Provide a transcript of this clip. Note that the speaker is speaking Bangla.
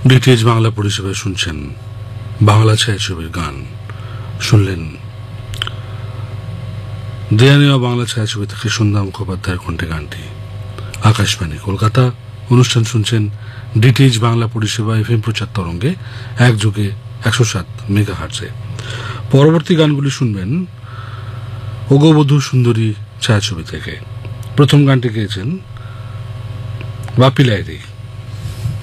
ডিটিএইচ বাংলা পরিষেবায় শুনছেন বাংলা ছায়াছবির গান। শুনলেন দেয়ানীয় বাংলা ছায়াছবি থেকে সন্ধ্যা মুখোপাধ্যায়ের কণ্ঠে গানটি। আকাশবাণী কলকাতা, অনুষ্ঠান শুনছেন ডিটিএইচ বাংলা পরিষেবা এফএম প্রচার তরঙ্গে 1/107 মেগাহার্টজে। পরবর্তী গানগুলি শুনবেন ওগবধূ সুন্দরী ছায়াছবি থেকে। প্রথম গানটি গেয়েছেন বাপি লাহিড়ী।